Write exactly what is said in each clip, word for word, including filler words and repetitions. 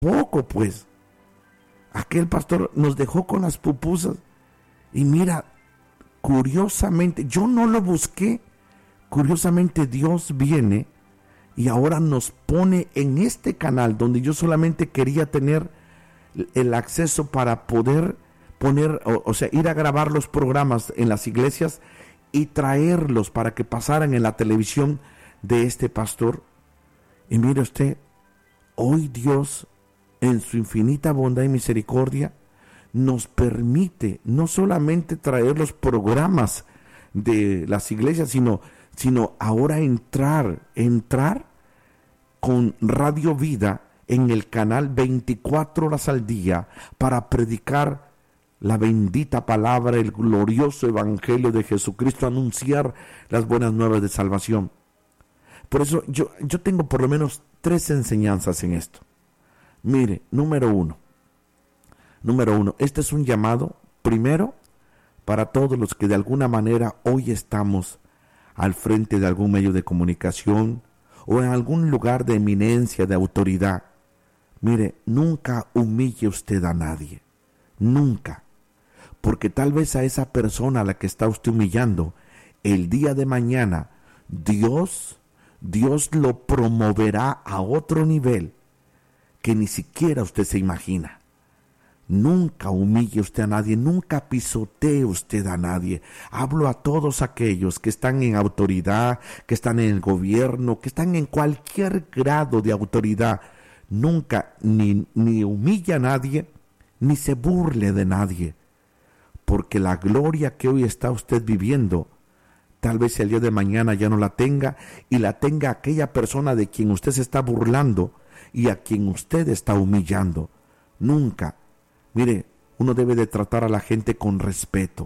poco, pues. Aquel pastor nos dejó con las pupusas. Y mira, curiosamente, yo no lo busqué. Curiosamente Dios viene y ahora nos pone en este canal donde yo solamente quería tener el acceso para poder poner, o, o sea, ir a grabar los programas en las iglesias y traerlos para que pasaran en la televisión de este pastor. Y mire usted, hoy Dios, en su infinita bondad y misericordia, nos permite no solamente traer los programas de las iglesias, sino, sino ahora entrar, entrar con Radio Vida en el canal veinticuatro horas al día para predicar la bendita palabra, el glorioso evangelio de Jesucristo, anunciar las buenas nuevas de salvación. Por eso yo, yo tengo por lo menos tres enseñanzas en esto. Mire, número uno, número uno, este es un llamado, primero, para todos los que de alguna manera hoy estamos al frente de algún medio de comunicación o en algún lugar de eminencia, de autoridad. Mire, nunca humille usted a nadie, nunca, porque tal vez a esa persona a la que está usted humillando, el día de mañana, Dios, Dios lo promoverá a otro nivel que ni siquiera usted se imagina. Nunca humille usted a nadie, nunca pisotee usted a nadie. Hablo a todos aquellos que están en autoridad, que están en el gobierno, que están en cualquier grado de autoridad. Nunca ni, ni humille a nadie, ni se burle de nadie. Porque la gloria que hoy está usted viviendo, tal vez el día de mañana ya no la tenga, y la tenga aquella persona de quien usted se está burlando y a quien usted está humillando. Nunca. Mire, uno debe de tratar a la gente con respeto.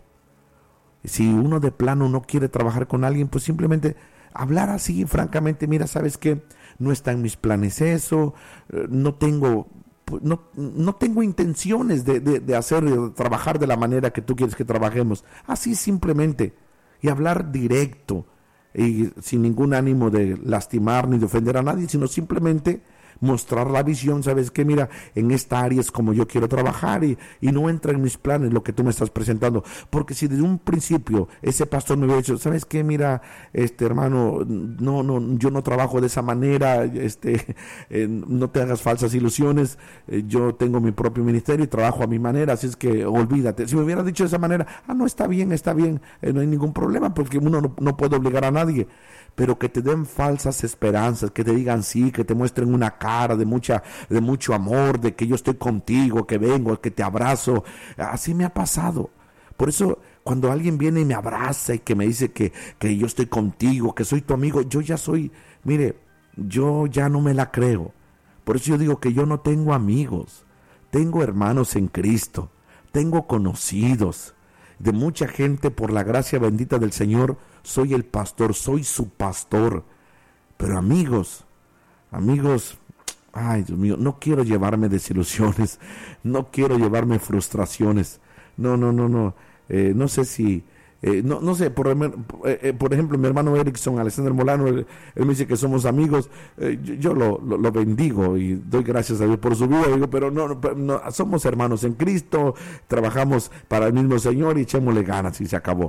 Si uno de plano no quiere trabajar con alguien, pues simplemente hablar así, francamente, mira, ¿sabes qué? No está en mis planes eso, no tengo, no, no tengo intenciones de, de, de hacer, de trabajar de la manera que tú quieres que trabajemos. Así simplemente, y hablar directo, y sin ningún ánimo de lastimar ni de ofender a nadie, sino simplemente mostrar la visión. Sabes que mira, en esta área es como yo quiero trabajar y, y no entra en mis planes lo que tú me estás presentando, porque si desde un principio ese pastor me hubiera dicho, sabes que mira, este hermano, no, no, yo no trabajo de esa manera, este, eh, no te hagas falsas ilusiones, eh, yo tengo mi propio ministerio y trabajo a mi manera, así es que olvídate. Si me hubiera dicho de esa manera, ah no, está bien, está bien, eh, no hay ningún problema, porque uno no, no puede obligar a nadie. Pero que te den falsas esperanzas, que te digan sí, que te muestren una cara de mucha, de mucho amor, de que yo estoy contigo, que vengo, que te abrazo. Así me ha pasado. Por eso, cuando alguien viene y me abraza y que me dice que, que yo estoy contigo, que soy tu amigo, yo ya soy, mire, yo ya no me la creo. Por eso yo digo que yo no tengo amigos, tengo hermanos en Cristo, tengo conocidos. De mucha gente, por la gracia bendita del Señor, soy el pastor, soy su pastor. Pero amigos, amigos, ay Dios mío, no quiero llevarme desilusiones, no quiero llevarme frustraciones. No, no, no, no, eh, no sé si, eh, no, no sé, por, eh, por ejemplo, mi hermano Erickson, Alexander Molano, él, él me dice que somos amigos, eh, yo, yo lo, lo, lo bendigo y doy gracias a Dios por su vida, digo, pero no, no, no, somos hermanos en Cristo, trabajamos para el mismo Señor y echémosle ganas y se acabó.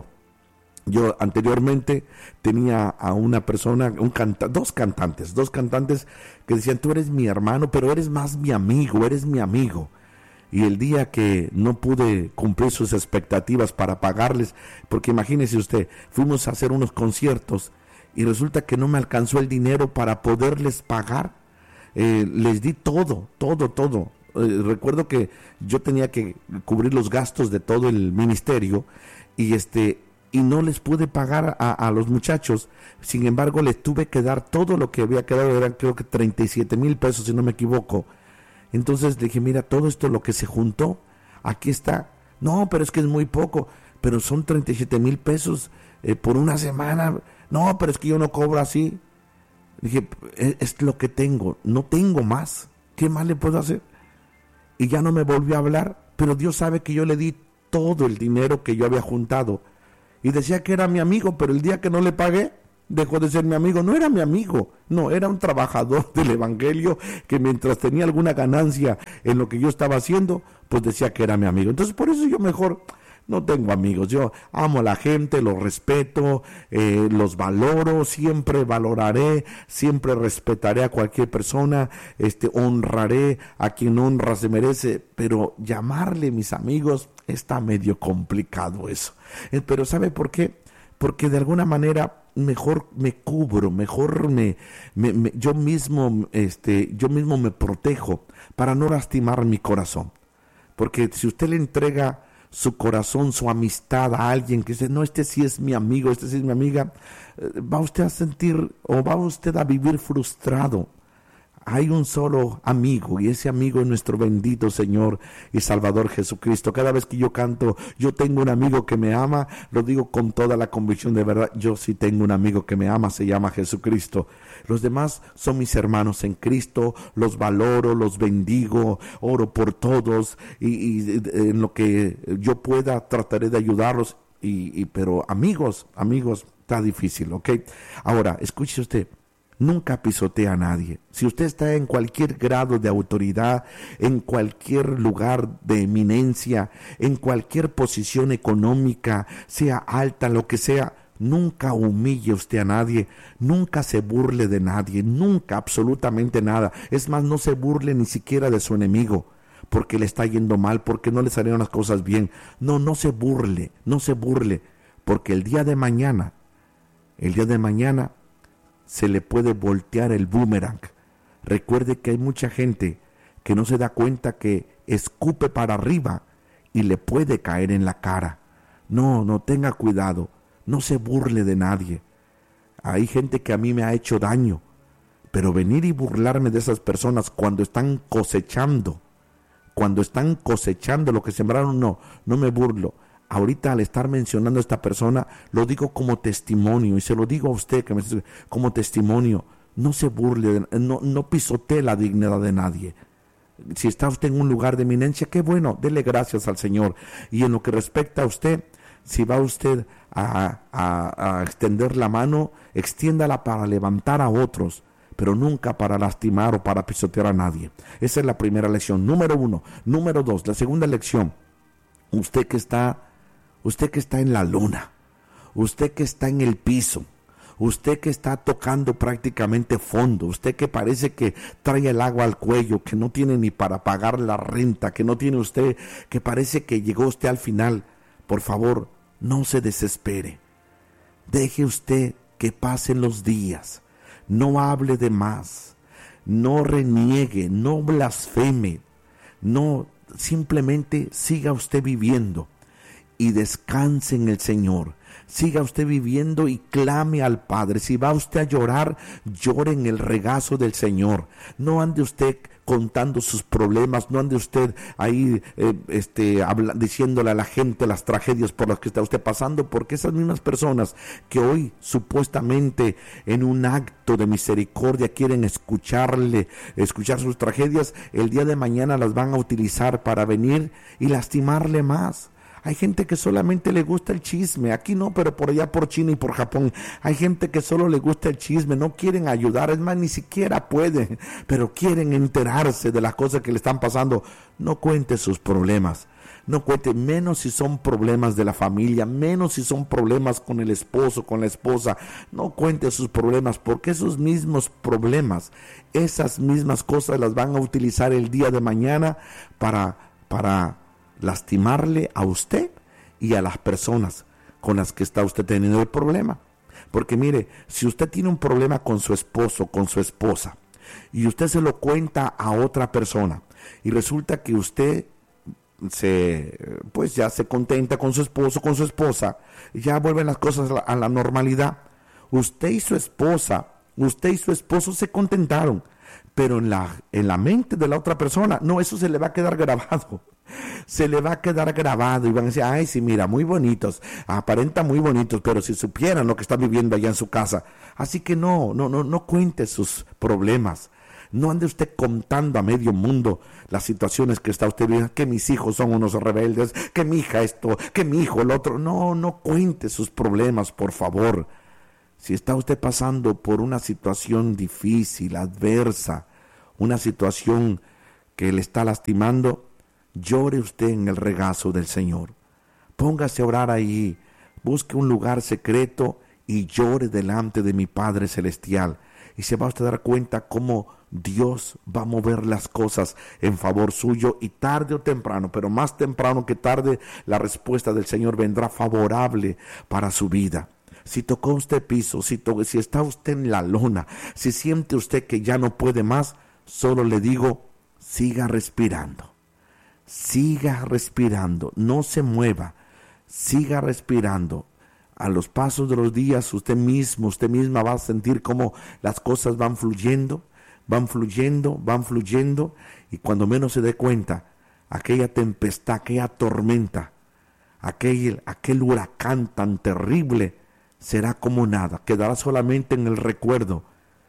Yo anteriormente tenía a una persona, un canta, dos cantantes, dos cantantes que decían, tú eres mi hermano, pero eres más mi amigo, eres mi amigo. Y el día que no pude cumplir sus expectativas para pagarles, porque imagínese usted, fuimos a hacer unos conciertos y resulta que no me alcanzó el dinero para poderles pagar. Eh, les di todo, todo, todo. Eh, recuerdo que yo tenía que cubrir los gastos de todo el ministerio y este y no les pude pagar a, a los muchachos. Sin embargo, les tuve que dar todo lo que había quedado, eran creo que treinta y siete mil pesos, si no me equivoco. Entonces le dije, mira, todo esto lo que se juntó, aquí está. No, pero es que es muy poco, pero son treinta y siete mil pesos eh, por una semana. No, pero es que yo no cobro así. Dije, es, es lo que tengo, no tengo más. ¿Qué más le puedo hacer? Y ya no me volvió a hablar, pero Dios sabe que yo le di todo el dinero que yo había juntado. Y decía que era mi amigo, pero el día que no le pagué, dejó de ser mi amigo. No era mi amigo, no, era un trabajador del evangelio que mientras tenía alguna ganancia en lo que yo estaba haciendo, pues decía que era mi amigo. Entonces por eso yo mejor no tengo amigos. Yo amo a la gente, los respeto, eh, los valoro, siempre valoraré, siempre respetaré a cualquier persona, este, honraré a quien honra se merece, pero llamarle mis amigos está medio complicado eso. Eh, pero ¿sabe por qué? Porque de alguna manera mejor me cubro, mejor me, me, me yo mismo, este, yo mismo me protejo para no lastimar mi corazón. Porque si usted le entrega su corazón, su amistad a alguien que dice, no, este sí es mi amigo, este sí es mi amiga, va usted a sentir o va usted a vivir frustrado. Hay un solo amigo y ese amigo es nuestro bendito Señor y Salvador Jesucristo. Cada vez que yo canto, yo tengo un amigo que me ama, lo digo con toda la convicción de verdad, yo sí tengo un amigo que me ama, se llama Jesucristo. Los demás son mis hermanos en Cristo, los valoro, los bendigo, oro por todos y, y en lo que yo pueda trataré de ayudarlos, y, y, pero amigos, amigos, está difícil, ¿ok? Ahora, escuche usted. Nunca pisotea a nadie. Si usted está en cualquier grado de autoridad, en cualquier lugar de eminencia, en cualquier posición económica, sea alta, lo que sea, nunca humille usted a nadie, nunca se burle de nadie, nunca, absolutamente nada. Es más, no se burle ni siquiera de su enemigo, porque le está yendo mal, porque no le salieron las cosas bien. No, no se burle, no se burle, porque el día de mañana, el día de mañana, se le puede voltear el boomerang. Recuerde que hay mucha gente que no se da cuenta que escupe para arriba y le puede caer en la cara. No, no, tenga cuidado, no se burle de nadie. Hay gente que a mí me ha hecho daño, pero venir y burlarme de esas personas cuando están cosechando, cuando están cosechando lo que sembraron, no, no me burlo. Ahorita al estar mencionando a esta persona, lo digo como testimonio, y se lo digo a usted que me está como testimonio. No se burle, no, no pisotee la dignidad de nadie. Si está usted en un lugar de eminencia, qué bueno, dele gracias al Señor. Y en lo que respecta a usted, si va usted a, a, a extender la mano, extiéndala para levantar a otros, pero nunca para lastimar o para pisotear a nadie. Esa es la primera lección, número uno. Número dos, la segunda lección, usted que está Usted que está en la luna, usted que está en el piso, usted que está tocando prácticamente fondo, usted que parece que trae el agua al cuello, que no tiene ni para pagar la renta, que no tiene usted, que parece que llegó usted al final, por favor, no se desespere. Deje usted que pasen los días, no hable de más, no reniegue, no blasfeme, no, simplemente siga usted viviendo. Y descanse en el Señor. Siga usted viviendo y clame al Padre. Si va usted a llorar, llore en el regazo del Señor. No ande usted contando sus problemas, no ande usted ahí eh, este, habla, diciéndole a la gente las tragedias por las que está usted pasando, porque esas mismas personas que hoy supuestamente en un acto de misericordia quieren escucharle, escuchar sus tragedias, el día de mañana las van a utilizar para venir y lastimarle más. Hay gente que solamente le gusta el chisme, aquí no, pero por allá por China y por Japón, hay gente que solo le gusta el chisme, no quieren ayudar, es más, ni siquiera pueden, pero quieren enterarse de las cosas que le están pasando. No cuente sus problemas, no cuente, menos si son problemas de la familia, menos si son problemas con el esposo, con la esposa, no cuente sus problemas, porque esos mismos problemas, esas mismas cosas las van a utilizar el día de mañana para, para, lastimarle a usted y a las personas con las que está usted teniendo el problema. Porque mire, si usted tiene un problema con su esposo, con su esposa, y usted se lo cuenta a otra persona, y resulta que usted se, pues ya se contenta con su esposo, con su esposa, ya vuelven las cosas a la, a la normalidad. Usted y su esposa, usted y su esposo se contentaron, pero en la, en la mente de la otra persona, no, eso se le va a quedar grabado. Se le va a quedar grabado y van a decir, ay, sí, mira, muy bonitos, aparentan muy bonitos, pero si supieran lo que está viviendo allá en su casa. Así que no, no, no, no cuente sus problemas. No ande usted contando a medio mundo las situaciones que está usted viendo, que mis hijos son unos rebeldes, que mi hija esto, que mi hijo el otro. No, no cuente sus problemas, por favor. Si está usted pasando por una situación difícil, adversa, una situación que le está lastimando, llore usted en el regazo del Señor. Póngase a orar ahí, busque un lugar secreto y llore delante de mi Padre Celestial. Y se va a usted a dar cuenta cómo Dios va a mover las cosas en favor suyo, y tarde o temprano, pero más temprano que tarde, la respuesta del Señor vendrá favorable para su vida. Si tocó usted piso, si, to- si está usted en la lona, si siente usted que ya no puede más, solo le digo, siga respirando. Siga respirando, no se mueva, siga respirando. A los pasos de los días, usted mismo, usted misma va a sentir cómo las cosas van fluyendo, van fluyendo, van fluyendo, y cuando menos se dé cuenta, aquella tempestad, aquella tormenta, aquel, aquel huracán tan terrible, será como nada, quedará solamente en el recuerdo,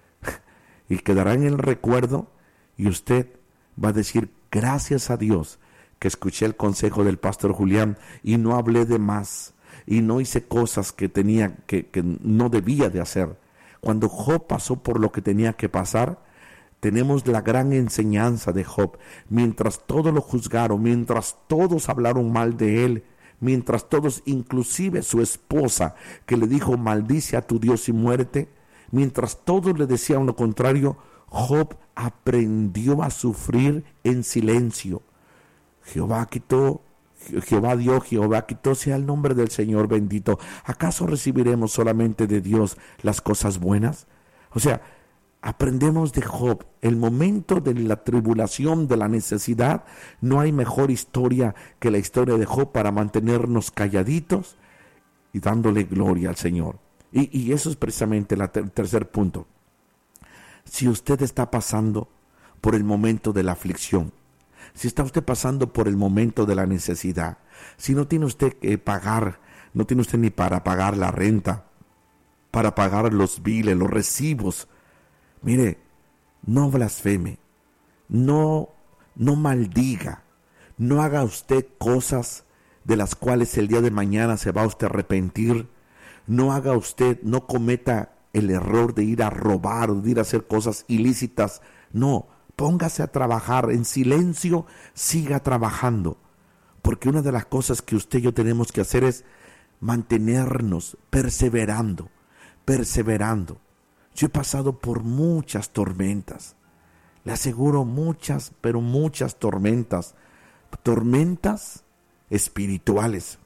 y quedará en el recuerdo, y usted va a decir, gracias a Dios, que escuché el consejo del pastor Julián, y no hablé de más, y no hice cosas que tenía que, que no debía de hacer. Cuando Job pasó por lo que tenía que pasar, tenemos la gran enseñanza de Job. Mientras todos lo juzgaron, mientras todos hablaron mal de él, mientras todos, inclusive su esposa, que le dijo maldice a tu Dios y muérete, mientras todos le decían lo contrario, Job aprendió a sufrir en silencio. Jehová quitó, Jehová dio, Jehová quitó, sea el nombre del Señor bendito. ¿Acaso recibiremos solamente de Dios las cosas buenas? O sea, aprendemos de Job. El momento de la tribulación, de la necesidad, no hay mejor historia que la historia de Job para mantenernos calladitos y dándole gloria al Señor. Y, y eso es precisamente la ter- el tercer punto. Si usted está pasando por el momento de la aflicción, si está usted pasando por el momento de la necesidad, si no tiene usted que pagar, no tiene usted ni para pagar la renta, para pagar los biles, los recibos, mire, no blasfeme, no, no maldiga, no haga usted cosas de las cuales el día de mañana se va a usted a arrepentir, no haga usted, no cometa el error de ir a robar o de ir a hacer cosas ilícitas, no. Póngase a trabajar en silencio, siga trabajando, porque una de las cosas que usted y yo tenemos que hacer es mantenernos perseverando, perseverando. Yo he pasado por muchas tormentas, le aseguro muchas, pero muchas tormentas, tormentas espirituales,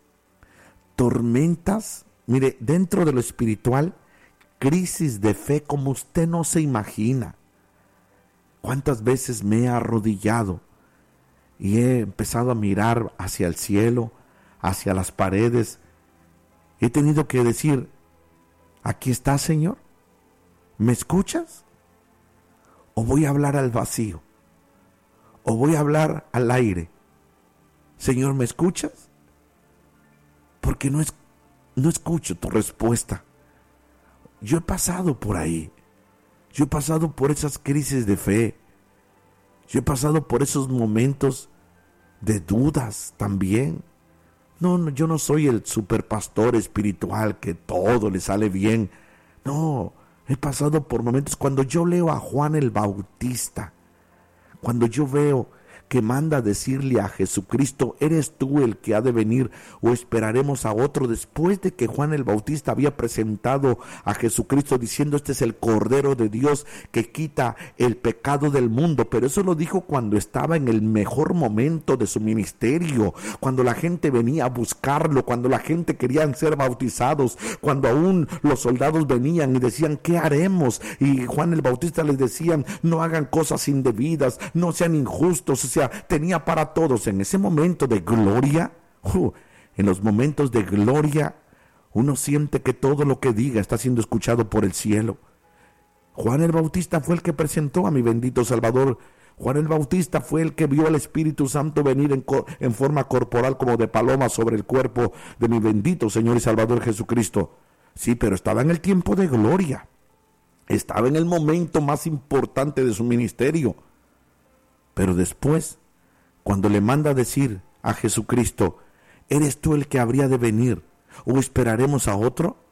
tormentas, mire, dentro de lo espiritual, crisis de fe como usted no se imagina. ¿Cuántas veces me he arrodillado y he empezado a mirar hacia el cielo, hacia las paredes? He tenido que decir, aquí está, Señor, ¿me escuchas? ¿O voy a hablar al vacío? ¿O voy a hablar al aire? Señor, ¿me escuchas? Porque no, es, no escucho tu respuesta. Yo he pasado por ahí. Yo he pasado por esas crisis de fe. Yo he pasado por esos momentos de dudas también. No, no, yo no soy el superpastor espiritual que todo le sale bien. No, he pasado por momentos cuando yo leo a Juan el Bautista, cuando yo veo que manda a decirle a Jesucristo, ¿eres tú el que ha de venir o esperaremos a otro? Después de que Juan el Bautista había presentado a Jesucristo diciendo, este es el Cordero de Dios que quita el pecado del mundo, pero eso lo dijo cuando estaba en el mejor momento de su ministerio, cuando la gente venía a buscarlo, cuando la gente quería ser bautizados, cuando aún los soldados venían y decían, ¿qué haremos? Y Juan el Bautista les decía, no hagan cosas indebidas, no sean injustos, o sea, tenía para todos. En ese momento de gloria, uh, en los momentos de gloria, uno siente que todo lo que diga está siendo escuchado por el cielo. Juan el Bautista fue el que presentó a mi bendito Salvador. Juan el Bautista fue el que vio al Espíritu Santo venir en, en forma corporal como de paloma sobre el cuerpo de mi bendito Señor y Salvador Jesucristo. Sí, pero estaba en el tiempo de gloria. Estaba en el momento más importante de su ministerio. Pero después, cuando le manda a decir a Jesucristo, ¿eres tú el que habría de venir o esperaremos a otro?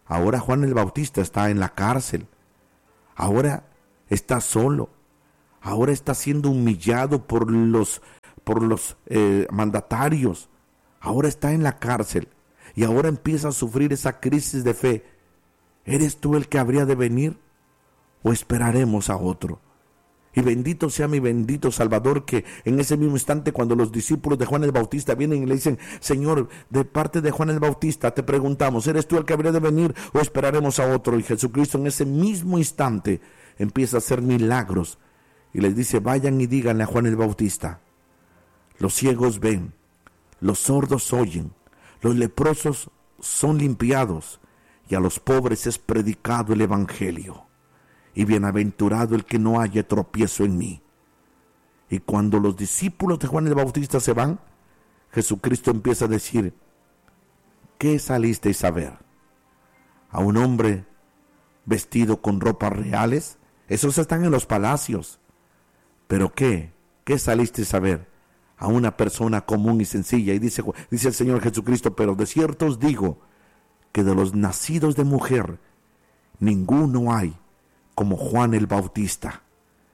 Ahora Juan el Bautista está en la cárcel. Ahora está solo. Ahora está siendo humillado por los, por los eh, mandatarios. Ahora está en la cárcel. Y ahora empieza a sufrir esa crisis de fe. ¿Eres tú el que habría de venir? ¿O esperaremos a otro? Y bendito sea mi bendito Salvador, que en ese mismo instante, cuando los discípulos de Juan el Bautista vienen y le dicen: Señor, de parte de Juan el Bautista te preguntamos, ¿eres tú el que habría de venir o esperaremos a otro? Y Jesucristo en ese mismo instante empieza a hacer milagros y les dice: vayan y díganle a Juan el Bautista, los ciegos ven, los sordos oyen, los leprosos son limpiados, y a los pobres es predicado el evangelio. Y bienaventurado el que no haya tropiezo en mí. Y cuando los discípulos de Juan el Bautista se van, Jesucristo empieza a decir: ¿qué salisteis a ver? ¿A un hombre vestido con ropas reales? Esos están en los palacios. ¿Pero qué? ¿Qué salisteis a ver? A una persona común y sencilla. Y dice, dice el Señor Jesucristo: pero de cierto os digo que de los nacidos de mujer ninguno hay como Juan el Bautista.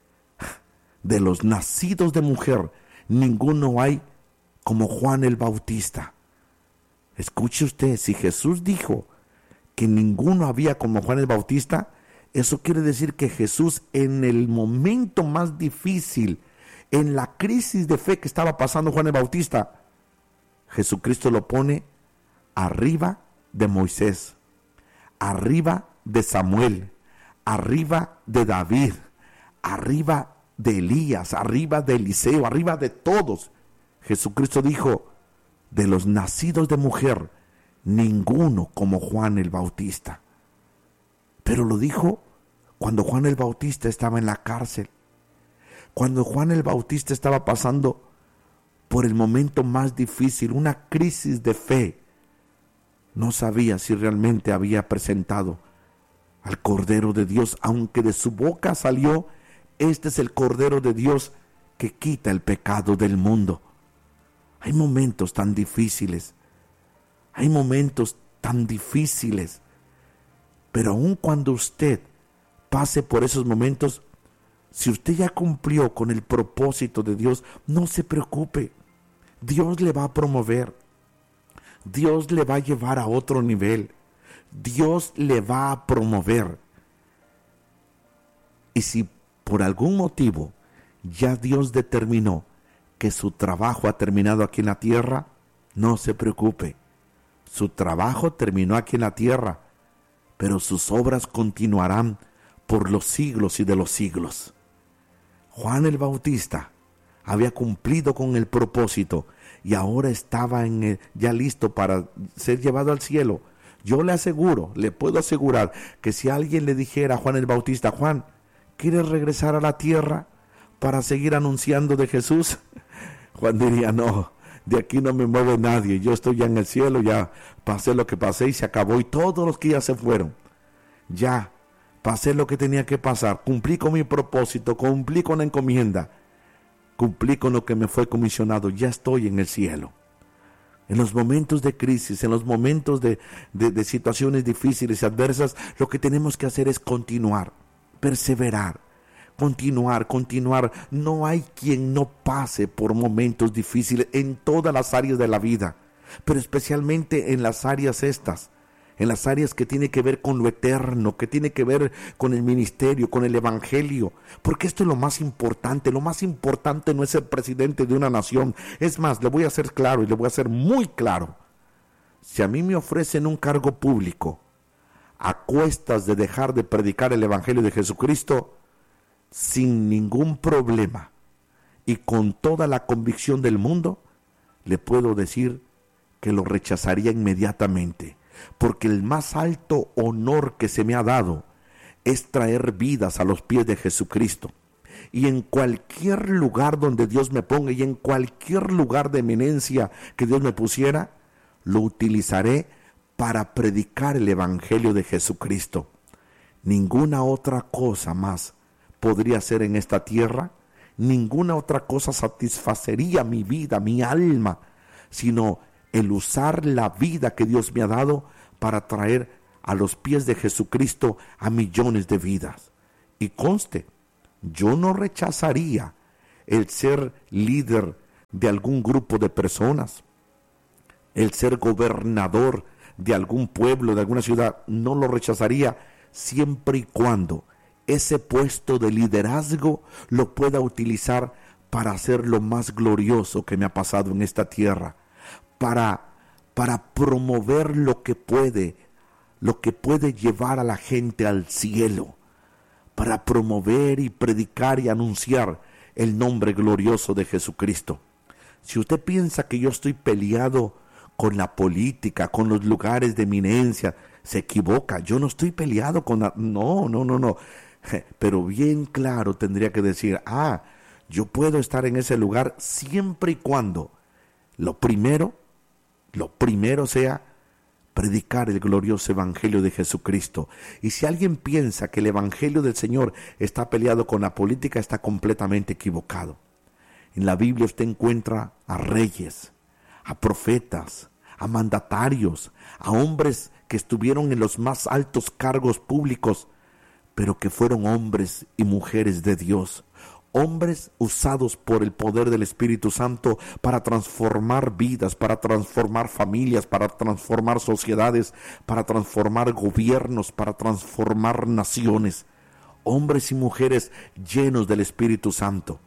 De los nacidos de mujer, ninguno hay como Juan el Bautista. Escuche usted, si Jesús dijo que ninguno había como Juan el Bautista, eso quiere decir que Jesús, en el momento más difícil, en la crisis de fe que estaba pasando Juan el Bautista, Jesucristo lo pone arriba de Moisés, arriba de Samuel, arriba de David, arriba de Elías, arriba de Eliseo, arriba de todos. Jesucristo dijo: de los nacidos de mujer, ninguno como Juan el Bautista. Pero lo dijo cuando Juan el Bautista estaba en la cárcel, cuando Juan el Bautista estaba pasando por el momento más difícil, una crisis de fe. No sabía si realmente había presentado al Cordero de Dios, aunque de su boca salió: este es el Cordero de Dios que quita el pecado del mundo. Hay momentos tan difíciles, hay momentos tan difíciles, pero aun cuando usted pase por esos momentos, si usted ya cumplió con el propósito de Dios, no se preocupe. Dios le va a promover, Dios le va a llevar a otro nivel, Dios le va a promover. Y si por algún motivo ya Dios determinó que su trabajo ha terminado aquí en la tierra, no se preocupe. Su trabajo terminó aquí en la tierra, pero sus obras continuarán por los siglos y de los siglos. Juan el Bautista había cumplido con el propósito y ahora estaba en el, ya listo para ser llevado al cielo. Yo le aseguro, le puedo asegurar que si alguien le dijera a Juan el Bautista: Juan, ¿quieres regresar a la tierra para seguir anunciando de Jesús? Juan diría: no, de aquí no me mueve nadie, yo estoy ya en el cielo, ya pasé lo que pasé y se acabó. Y todos los que ya se fueron, ya pasé lo que tenía que pasar, cumplí con mi propósito, cumplí con la encomienda, cumplí con lo que me fue comisionado, ya estoy en el cielo. En los momentos de crisis, en los momentos de, de, de situaciones difíciles y adversas, lo que tenemos que hacer es continuar, perseverar, continuar, continuar. No hay quien no pase por momentos difíciles en todas las áreas de la vida, pero especialmente en las áreas estas, en las áreas que tiene que ver con lo eterno, que tiene que ver con el ministerio, con el evangelio, porque esto es lo más importante. Lo más importante no es ser presidente de una nación. Es más, le voy a hacer claro y le voy a hacer muy claro: si a mí me ofrecen un cargo público a cuestas de dejar de predicar el evangelio de Jesucristo, sin ningún problema y con toda la convicción del mundo, le puedo decir que lo rechazaría inmediatamente. Porque el más alto honor que se me ha dado es traer vidas a los pies de Jesucristo. Y en cualquier lugar donde Dios me ponga, y en cualquier lugar de eminencia que Dios me pusiera, lo utilizaré para predicar el evangelio de Jesucristo. Ninguna otra cosa más podría ser en esta tierra, ninguna otra cosa satisfacería mi vida, mi alma, sino el usar la vida que Dios me ha dado para traer a los pies de Jesucristo a millones de vidas. Y conste, yo no rechazaría el ser líder de algún grupo de personas, el ser gobernador de algún pueblo, de alguna ciudad, no lo rechazaría siempre y cuando ese puesto de liderazgo lo pueda utilizar para hacer lo más glorioso que me ha pasado en esta tierra, para, para promover lo que puede, lo que puede llevar a la gente al cielo, para promover y predicar y anunciar el nombre glorioso de Jesucristo. Si usted piensa que yo estoy peleado con la política, con los lugares de eminencia, se equivoca. Yo no estoy peleado con la... No, no, no, no. Pero bien claro tendría que decir, ah, yo puedo estar en ese lugar siempre y cuando lo primero, lo primero sea predicar el glorioso evangelio de Jesucristo. Y si alguien piensa que el evangelio del Señor está peleado con la política, está completamente equivocado. En la Biblia usted encuentra a reyes, a profetas, a mandatarios, a hombres que estuvieron en los más altos cargos públicos, pero que fueron hombres y mujeres de Dios, hombres usados por el poder del Espíritu Santo para transformar vidas, para transformar familias, para transformar sociedades, para transformar gobiernos, para transformar naciones, hombres y mujeres llenos del Espíritu Santo.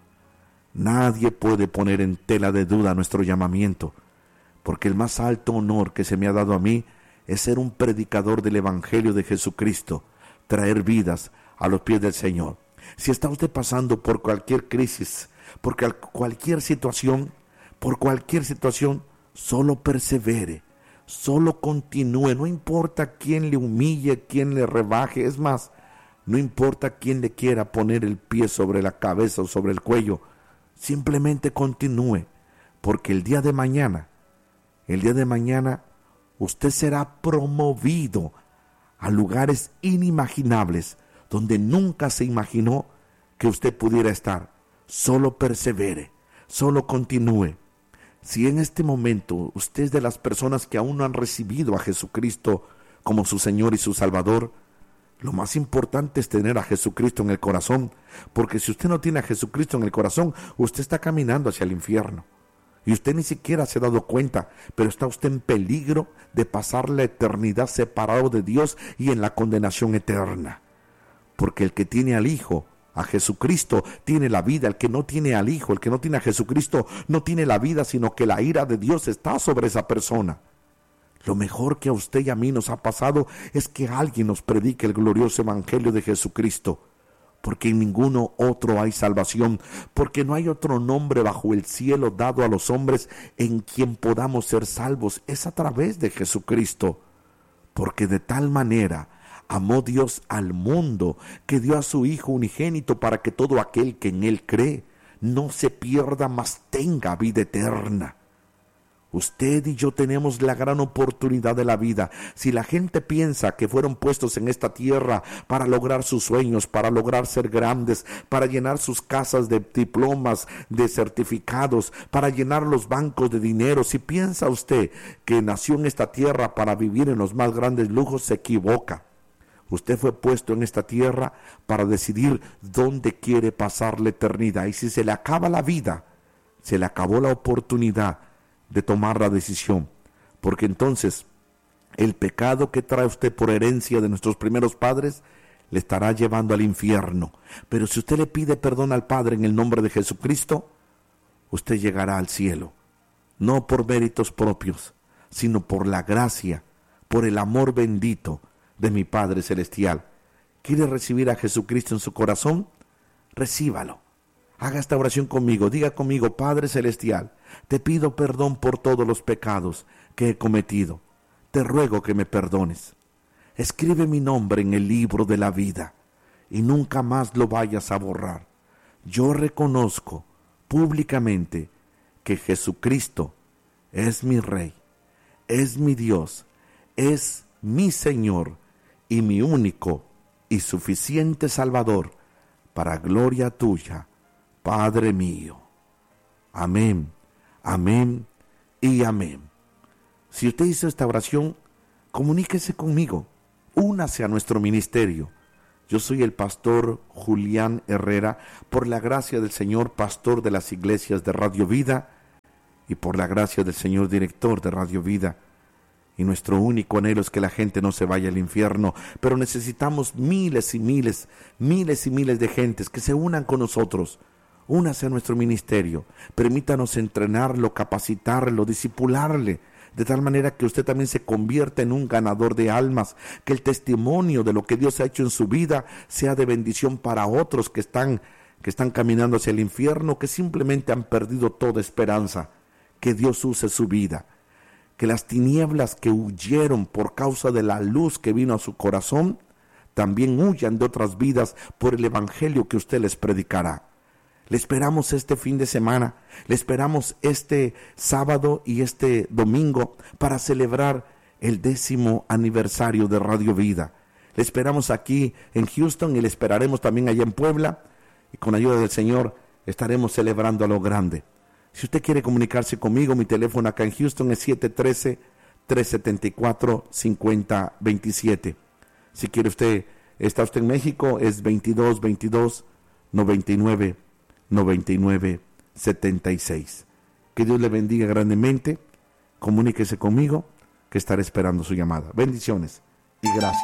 Nadie puede poner en tela de duda nuestro llamamiento, porque el más alto honor que se me ha dado a mí es ser un predicador del Evangelio de Jesucristo, traer vidas a los pies del Señor. Si está usted pasando por cualquier crisis, por cualquier situación, por cualquier situación, solo persevere, solo continúe, no importa quién le humille, quién le rebaje, es más, no importa quién le quiera poner el pie sobre la cabeza o sobre el cuello, simplemente continúe, porque el día de mañana, el día de mañana, usted será promovido a lugares inimaginables, donde nunca se imaginó que usted pudiera estar. Solo persevere, solo continúe. Si en este momento usted es de las personas que aún no han recibido a Jesucristo como su Señor y su Salvador, lo más importante es tener a Jesucristo en el corazón, porque si usted no tiene a Jesucristo en el corazón, usted está caminando hacia el infierno. Y usted ni siquiera se ha dado cuenta, pero está usted en peligro de pasar la eternidad separado de Dios y en la condenación eterna. Porque el que tiene al Hijo, a Jesucristo, tiene la vida. El que no tiene al Hijo, el que no tiene a Jesucristo, no tiene la vida, sino que la ira de Dios está sobre esa persona. Lo mejor que a usted y a mí nos ha pasado es que alguien nos predique el glorioso evangelio de Jesucristo, porque en ninguno otro hay salvación, porque no hay otro nombre bajo el cielo dado a los hombres en quien podamos ser salvos. Es a través de Jesucristo, porque de tal manera amó Dios al mundo, que dio a su Hijo unigénito para que todo aquel que en Él cree no se pierda, mas tenga vida eterna. Usted y yo tenemos la gran oportunidad de la vida. Si la gente piensa que fueron puestos en esta tierra para lograr sus sueños, para lograr ser grandes, para llenar sus casas de diplomas, de certificados, para llenar los bancos de dinero, si piensa usted que nació en esta tierra para vivir en los más grandes lujos, se equivoca. Usted fue puesto en esta tierra para decidir dónde quiere pasar la eternidad. Y si se le acaba la vida, se le acabó la oportunidad de tomar la decisión, porque entonces el pecado que trae usted por herencia de nuestros primeros padres le estará llevando al infierno. Pero si usted le pide perdón al Padre en el nombre de Jesucristo, usted llegará al cielo, no por méritos propios, sino por la gracia, por el amor bendito de mi Padre Celestial. ¿Quiere recibir a Jesucristo en su corazón? Recíbalo. Haga esta oración conmigo, diga conmigo: Padre Celestial, te pido perdón por todos los pecados que he cometido. Te ruego que me perdones. Escribe mi nombre en el libro de la vida y nunca más lo vayas a borrar. Yo reconozco públicamente que Jesucristo es mi Rey, es mi Dios, es mi Señor y mi único y suficiente Salvador, para gloria tuya, Padre mío. Amén, amén y amén. Si usted hizo esta oración, comuníquese conmigo. únase a nuestro ministerio. Yo soy el pastor Julián Herrera, por la gracia del Señor, pastor de las iglesias de Radio Vida, y por la gracia del Señor, director de Radio Vida. Y nuestro único anhelo es que la gente no se vaya al infierno, pero necesitamos miles y miles, miles y miles de gentes que se unan con nosotros. Únase a nuestro ministerio, permítanos entrenarlo, capacitarlo, disipularle, de tal manera que usted también se convierta en un ganador de almas, que el testimonio de lo que Dios ha hecho en su vida sea de bendición para otros que están, que están caminando hacia el infierno, que simplemente han perdido toda esperanza. Que Dios use su vida, que las tinieblas que huyeron por causa de la luz que vino a su corazón, también huyan de otras vidas por el evangelio que usted les predicará. Le esperamos este fin de semana, le esperamos este sábado y este domingo para celebrar el décimo aniversario de Radio Vida. Le esperamos aquí en Houston y le esperaremos también allá en Puebla, y con ayuda del Señor estaremos celebrando a lo grande. Si usted quiere comunicarse conmigo, mi teléfono acá en Houston es siete uno tres, tres siete cuatro, cinco cero dos siete. Si quiere usted, está usted en México, es veintidós veintidós noventa y nueve noventa y nueve setenta y seis. Que Dios le bendiga grandemente. Comuníquese conmigo, que estaré esperando su llamada. Bendiciones y gracias.